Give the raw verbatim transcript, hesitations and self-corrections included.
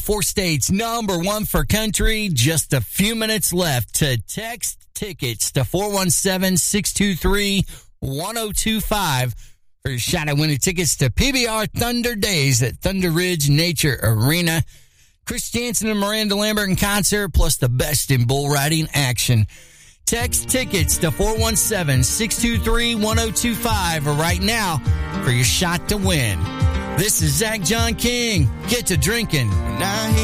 Four states, number one for country. Just a few minutes left to text tickets to four one seven, six two three, one oh two five for your shot at winning tickets to P B R Thunder Days at Thunder Ridge Nature Arena. Chris Jansen and Miranda Lambert in concert, plus the best in bull riding action. Text tickets to four one seven, six two three, one oh two five right now for your shot to win. This is Zach John King. Get to drinking. Now